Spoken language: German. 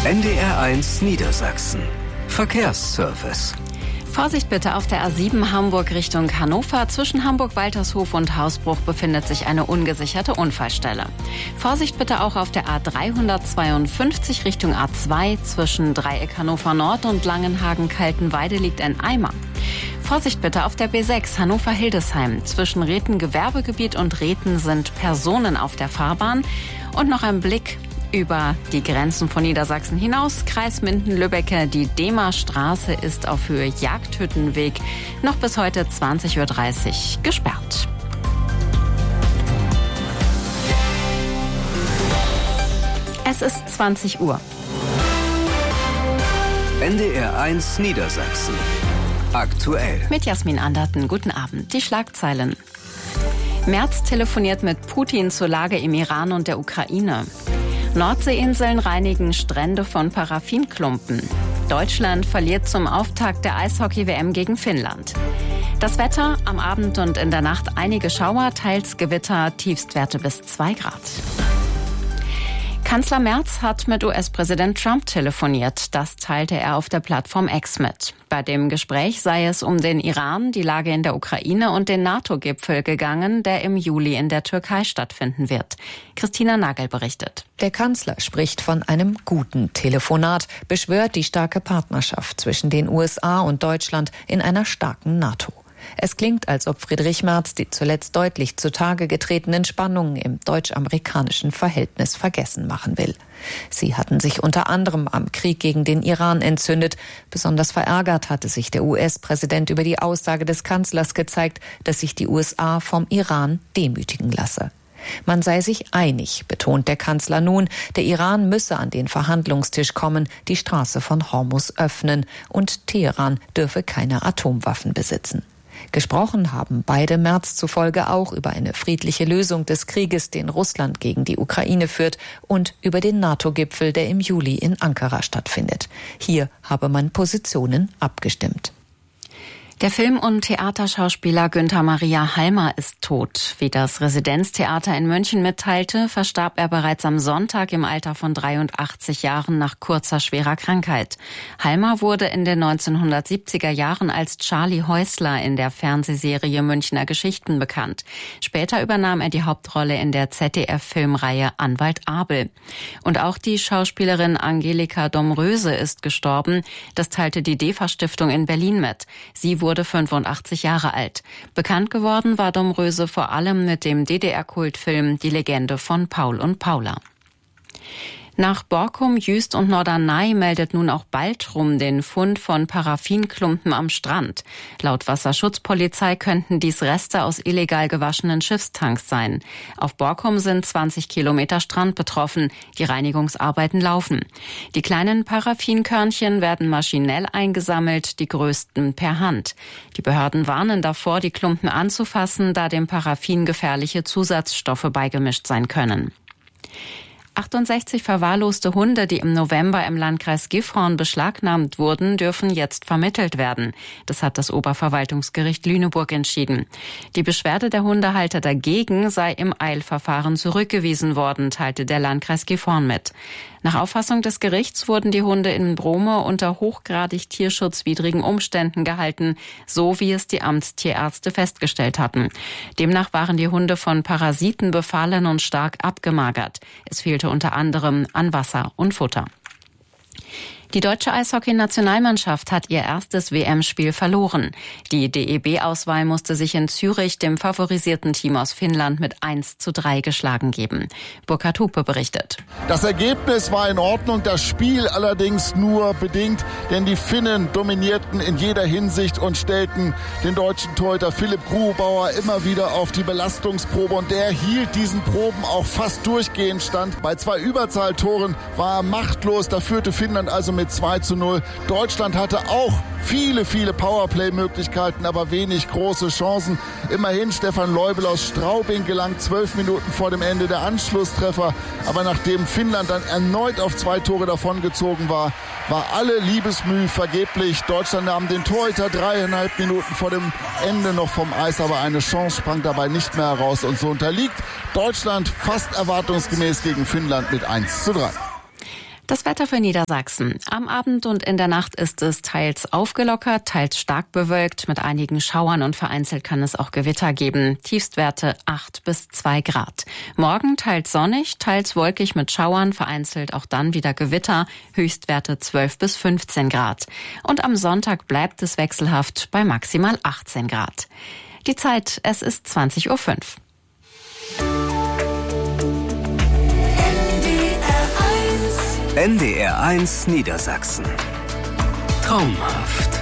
NDR1 Niedersachsen. Verkehrsservice. Vorsicht bitte auf der A7 Hamburg Richtung Hannover. Zwischen Hamburg-Waltershof und Hausbruch befindet sich eine ungesicherte Unfallstelle. Vorsicht bitte auch auf der A352 Richtung A2. Zwischen Dreieck Hannover Nord und Langenhagen-Kaltenweide liegt ein Eimer. Vorsicht bitte auf der B6 Hannover-Hildesheim. Zwischen Rethen Gewerbegebiet und Rethen sind Personen auf der Fahrbahn. Und noch ein Blick über die Grenzen von Niedersachsen hinaus. Kreis Minden-Lübbecke, die Dehmer-Straße ist auf Höhe Jagdhüttenweg noch bis heute 20:30 Uhr gesperrt. Es ist 20 Uhr. NDR1 Niedersachsen. Aktuell. Mit Jasmin Anderten. Guten Abend. Die Schlagzeilen. Merz telefoniert mit Putin zur Lage im Iran und der Ukraine. Nordseeinseln reinigen Strände von Paraffinklumpen. Deutschland verliert zum Auftakt der Eishockey-WM gegen Finnland. Das Wetter, am Abend und in der Nacht einige Schauer, teils Gewitter, Tiefstwerte bis 2 Grad. Kanzler Merz hat mit US-Präsident Trump telefoniert. Das teilte er auf der Plattform X mit. Bei dem Gespräch sei es um den Iran, die Lage in der Ukraine und den NATO-Gipfel gegangen, der im Juli in der Türkei stattfinden wird. Christina Nagel berichtet. Der Kanzler spricht von einem guten Telefonat, beschwört die starke Partnerschaft zwischen den USA und Deutschland in einer starken NATO. Es klingt, als ob Friedrich Merz die zuletzt deutlich zutage getretenen Spannungen im deutsch-amerikanischen Verhältnis vergessen machen will. Sie hatten sich unter anderem am Krieg gegen den Iran entzündet. Besonders verärgert hatte sich der US-Präsident über die Aussage des Kanzlers gezeigt, dass sich die USA vom Iran demütigen lasse. Man sei sich einig, betont der Kanzler nun, der Iran müsse an den Verhandlungstisch kommen, die Straße von Hormuz öffnen und Teheran dürfe keine Atomwaffen besitzen. Gesprochen haben beide Merz zufolge auch über eine friedliche Lösung des Krieges, den Russland gegen die Ukraine führt, und über den NATO-Gipfel, der im Juli in Ankara stattfindet. Hier habe man Positionen abgestimmt. Der Film- und Theaterschauspieler Günther Maria Halmer ist tot. Wie das Residenztheater in München mitteilte, verstarb er bereits am Sonntag im Alter von 83 Jahren nach kurzer, schwerer Krankheit. Halmer wurde in den 1970er Jahren als Charlie Häusler in der Fernsehserie Münchner Geschichten bekannt. Später übernahm er die Hauptrolle in der ZDF-Filmreihe Anwalt Abel. Und auch die Schauspielerin Angelika Domröse ist gestorben. Das teilte die DEFA-Stiftung in Berlin mit. Sie wurde 85 Jahre alt. Bekannt geworden war Domröse vor allem mit dem DDR-Kultfilm Die Legende von Paul und Paula. Nach Borkum, Jüst und Norderney meldet nun auch Baltrum den Fund von Paraffinklumpen am Strand. Laut Wasserschutzpolizei könnten dies Reste aus illegal gewaschenen Schiffstanks sein. Auf Borkum sind 20 Kilometer Strand betroffen. Die Reinigungsarbeiten laufen. Die kleinen Paraffinkörnchen werden maschinell eingesammelt, die größten per Hand. Die Behörden warnen davor, die Klumpen anzufassen, da dem Paraffin gefährliche Zusatzstoffe beigemischt sein können. 68 verwahrloste Hunde, die im November im Landkreis Gifhorn beschlagnahmt wurden, dürfen jetzt vermittelt werden. Das hat das Oberverwaltungsgericht Lüneburg entschieden. Die Beschwerde der Hundehalter dagegen sei im Eilverfahren zurückgewiesen worden, teilte der Landkreis Gifhorn mit. Nach Auffassung des Gerichts wurden die Hunde in Brome unter hochgradig tierschutzwidrigen Umständen gehalten, so wie es die Amtstierärzte festgestellt hatten. Demnach waren die Hunde von Parasiten befallen und stark abgemagert. Es fehlte unter anderem an Wasser und Futter. Die deutsche Eishockey-Nationalmannschaft hat ihr erstes WM-Spiel verloren. Die DEB-Auswahl musste sich in Zürich dem favorisierten Team aus Finnland mit 1:3 geschlagen geben. Burkhard Hupe berichtet. Das Ergebnis war in Ordnung, das Spiel allerdings nur bedingt, denn die Finnen dominierten in jeder Hinsicht und stellten den deutschen Torhüter Philipp Grubauer immer wieder auf die Belastungsprobe, und der hielt diesen Proben auch fast durchgehend stand. Bei 2 Überzahltoren war er machtlos, da führte Finnland also mit 2:0. Deutschland hatte auch viele Powerplay-Möglichkeiten, aber wenig große Chancen. Immerhin Stefan Leubel aus Straubing gelang 12 Minuten vor dem Ende der Anschlusstreffer. Aber nachdem Finnland dann erneut auf 2 Tore davongezogen war, war alle Liebesmüh vergeblich. Deutschland nahm den Torhüter 3,5 Minuten vor dem Ende noch vom Eis, aber eine Chance sprang dabei nicht mehr heraus. Und so unterliegt Deutschland fast erwartungsgemäß gegen Finnland mit 1:3. Das Wetter für Niedersachsen. Am Abend und in der Nacht ist es teils aufgelockert, teils stark bewölkt. Mit einigen Schauern und vereinzelt kann es auch Gewitter geben. Tiefstwerte 8 bis 2 Grad. Morgen teils sonnig, teils wolkig mit Schauern, vereinzelt auch dann wieder Gewitter. Höchstwerte 12 bis 15 Grad. Und am Sonntag bleibt es wechselhaft bei maximal 18 Grad. Die Zeit, es ist 20:05 Uhr. NDR 1 Niedersachsen. Traumhaft.